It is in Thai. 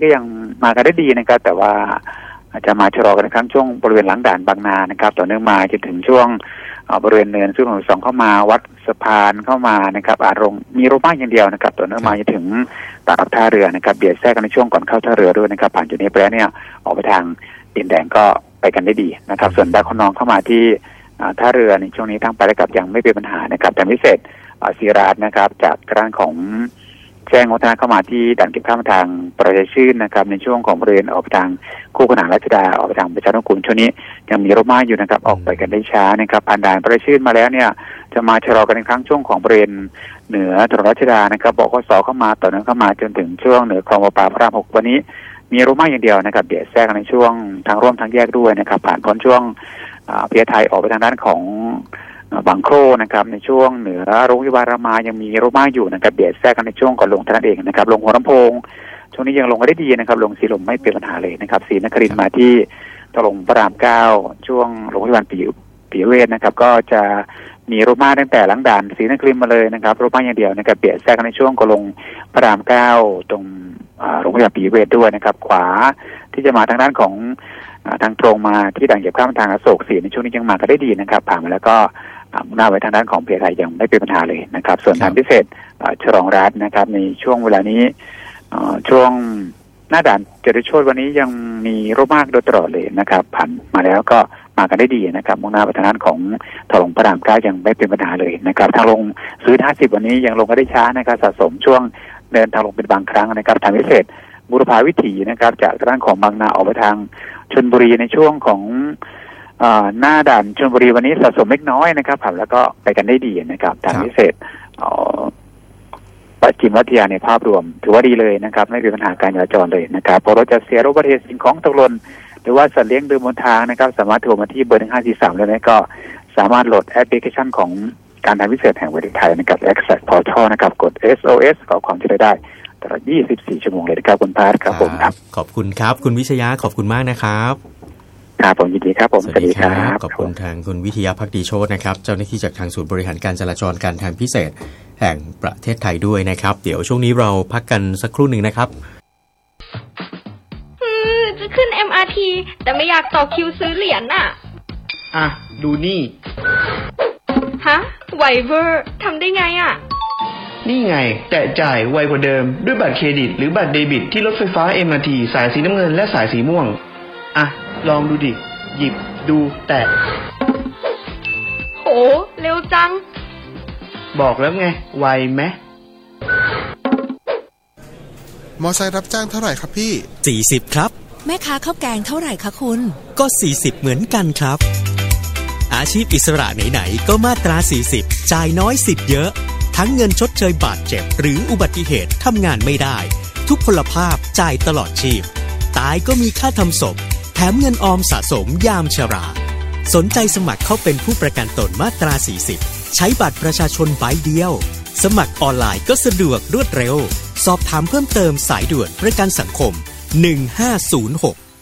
ก็ยังมากันได้ดีนะครับแต่ว่าอาจจะมาชะลอกันครั้งช่วงบริเวณหลังด่านบางนานะครับต่อเนื่องมาจนถึงช่วงบริเวณเนินสุขุมวิท2เข้ามาวัดสะพานเข้ามานะครับมีรถมากอย่างเดียวนะครับต่อเนื่องมาจนถึงปากท่าเรือนะครับเบียดแทรกกันในช่วงก่อนเข้าท่าเรือด้วยนะครับผ่านจุดนี้ไปแล้วเนี่ยออกไปทางดินแดงก็ไปกันได้ดีนะครับส่วนดาวคะนองเข้ามาที่ท่าเรือในช่วงนี้ทั้งไปและกลับยังไม่เป็นปัญหานะครับแต่พิเศษศิราชนะครับจากร้านของแจ้งวัฒนะเข้ามาที่ด่านเก็บข้ามทางประชาชื่นนะครับในช่วงของบริเวณออกไปทางคู่ขนานรัชดาออกไปทางประชานุกูลช่วงนี้ยังมีรถมากอยู่นะครับออกไปกันได้ช้านะครับผ่านด่านประชาชื่นมาแล้วเนี่ยจะมาชะลอกันในครั้งช่วงของบริเวณเหนือถนนรัชดานะครับบขส.เข้ามาต่อเนื่องเข้ามาจนถึงช่วงเหนือคลองประปาพระราม6วันนี้มีรถมากอย่างเดียวนะครับเบียดแทรกกันในช่วงทางร่วมทางแยกด้วยนะครับผ่านพ้นช่วงเพียไทยออกไปทางด้านของบางโครนะครับในช่วงเหนือโรงพยาบาลรามายังมีรถมากอยู่นะครับเบียดแทรกกันในช่วงก่อนลงท่านั้นเองนะครับลงหัวลำโพงช่วงนี้ยังลงได้ดีนะครับลงสีลมไม่เป็นปัญหาเลยนะครับศรีนครินทร์มาที่ตลงพระราม9ช่วงโรงพยาบาลปิยเวชนะครับก็จะมีรถมากตั้งแต่หลังด่านศรีนครินทร์มาเลยนะครับรถมากอย่างเดียวนะครับเบียดแทรกกันในช่วงก่อนลงพระราม9ตรงโรงพยาบาลปิยเวชด้วยนะครับขวาที่จะมาทางด้านของทางตรงมาที่ด่านเก็บข้ามทางอโศกศรีในช่วงนี้ยังมากันได้ดีนะครับผ่านมาแล้วก็มุ่งหน้าไปทางด้านของเพียไทยยังไม่เป็นปัญหาเลยนะครับส่วนทางพิเศษฉลองรัฐนะครับในช่วงเวลานี้ช่วงหน้าด่านเจริญโชติวันนี้ยังมีรถมากโดยตลอดเลยนะครับผ่านมาแล้วก็มากันได้ดีนะครับมุ่งหน้าไปทางด้านของถนนพระราม9ยังไม่เป็นปัญหาเลยนะครับทางลงซื้อ50วันนี้ยังลงก็ได้ช้านะครับสะสมช่วงเดินทางลงเป็นบางครั้งนะครับทางพิเศษบุรพาวิถีนะครับจากด้านของบางนาออกไปทางชลบุรีในช่วงของหน้าด่านชลบุรีวันนี้สะสมเล็กน้อยนะครับผ่านแล้วก็ไปกันได้ดีนะครับทางพิเศษปัจจิมวัทยาในภาพรวมถือว่าดีเลยนะครับไม่มีปัญหาการจราจรเลยนะครับพอรถจะเสียรถประเทศสิ่งของตกหล่นหรือว่าสัตว์เลี้ยงเดินบนทางนะครับสามารถโทรมาที่เบอร์1543เลยนะก็สามารถโหลดแอปพลิเคชันของการทางพิเศษแห่งประเทศไทยนะครับ Access Portal นะครับกด SOS ขอความช่วยเหลือได้ตลอด24ชั่วโมงเลยนะครับคุณพาสครับผมครับขอบคุณครับคุณวิชยะขอบคุณมากนะครับครับผมยินดีครับผมสวัสดีครับขอบคุณทางคุณวิทยาภักดีโชตินะครับเจ้าหน้าที่จากทางศูนย์บริหารการจราจรการทางพิเศษแห่งประเทศไทยด้วยนะครับเดี๋ยวช่วงนี้เราพักกันสักครู่หนึ่งนะครับจะขึ้น MRT แต่ไม่อยากต่อคิวซื้อเหรียญน่ะดูนี่ฮะไวเวอร์ทำได้ไงอ่ะนี่ไงแตะจ่ายไวกว่าเดิมด้วยบัตรเครดิตหรือบัตรเดบิตที่รถไฟฟ้า MRT สายสีน้ำเงินและสายสีม่วงลองดูดิหยิบดูแตะโหเร็วจังบอกแล้วไงไวไหมมอไซค์รับจ้างเท่าไหร่ครับพี่ 40ครับแม่ค้าข้าวแกงเท่าไหร่คะคุณก็40เหมือนกันครับอาชีพอิสระไหนๆก็มาตรา40จ่ายน้อยสิทธิ์เยอะทั้งเงินชดเชยบาดเจ็บหรืออุบัติเหตุทำงานไม่ได้ทุกพลภาพจ่ายตลอดชีพตายก็มีค่าทำศพแถมเงินออมสะสมยามชราสนใจสมัครเข้าเป็นผู้ประกันตนมาตรา40ใช้บัตรประชาชนใบเดียวสมัครออนไลน์ก็สะดวกรวดเร็วสอบถามเพิ่มเติมสายด่วนประกันสังคม1506